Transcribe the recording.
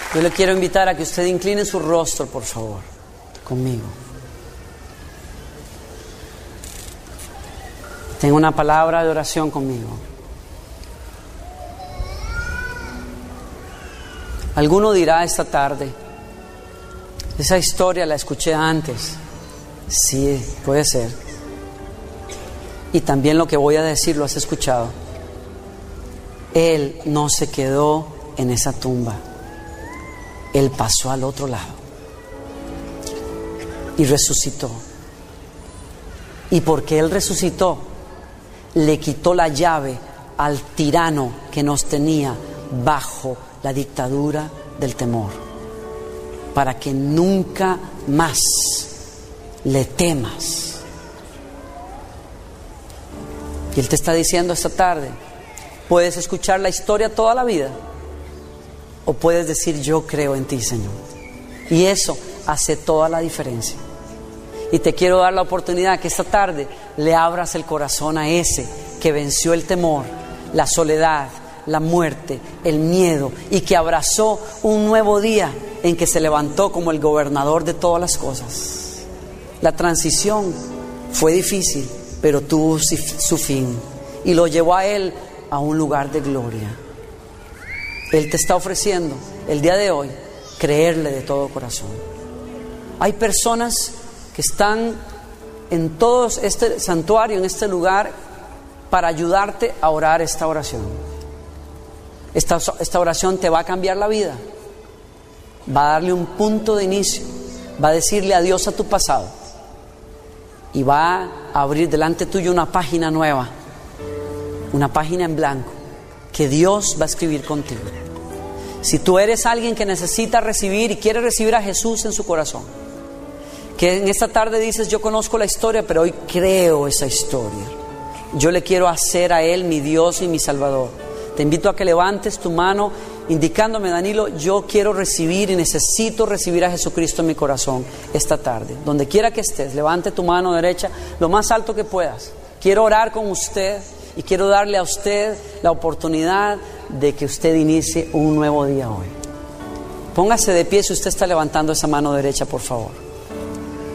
Yo le quiero invitar a que usted incline su rostro, por favor, conmigo. Tenga una palabra de oración conmigo. Alguno dirá esta tarde: esa historia la escuché antes. Sí, puede ser. Y también lo que voy a decir lo has escuchado. Él no se quedó en esa tumba. Él pasó al otro lado y resucitó. Y porque Él resucitó, le quitó la llave al tirano que nos tenía bajo la dictadura del temor, para que nunca más le temas. Y Él te está diciendo esta tarde: puedes escuchar la historia toda la vida, o puedes decir: yo creo en ti, Señor. Y eso hace toda la diferencia. Y te quiero dar la oportunidad que esta tarde le abras el corazón a ese que venció el temor, la soledad, la muerte, el miedo, y que abrazó un nuevo día en que se levantó como el gobernador de todas las cosas. La transición fue difícil, pero tuvo su fin y lo llevó a Él a un lugar de gloria. Él te está ofreciendo el día de hoy creerle de todo corazón. Hay personas que están en todo este santuario, en este lugar, para ayudarte a orar esta oración. Esta oración te va a cambiar la vida, va a darle un punto de inicio, va a decirle adiós a tu pasado y va a abrir delante tuyo una página nueva, una página en blanco que Dios va a escribir contigo. Si tú eres alguien que necesita recibir y quiere recibir a Jesús en su corazón, que en esta tarde dices: yo conozco la historia, pero hoy creo esa historia, yo le quiero hacer a Él mi Dios y mi Salvador, te invito a que levantes tu mano indicándome: Danilo, yo quiero recibir y necesito recibir a Jesucristo en mi corazón esta tarde. Donde quiera que estés, levante tu mano derecha lo más alto que puedas. Quiero orar con usted y quiero darle a usted la oportunidad de que usted inicie un nuevo día hoy. Póngase de pie si usted está levantando esa mano derecha, por favor.